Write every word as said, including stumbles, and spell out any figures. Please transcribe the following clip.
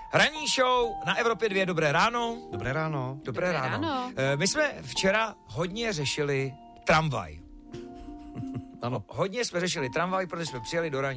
Ranní show na Evropě dva, dobré ráno. Dobré ráno. Dobré, Dobré ráno. ráno. E, my jsme včera hodně řešili tramvaj. Ano. Hodně jsme řešili tramvaj, protože jsme přijeli do ranní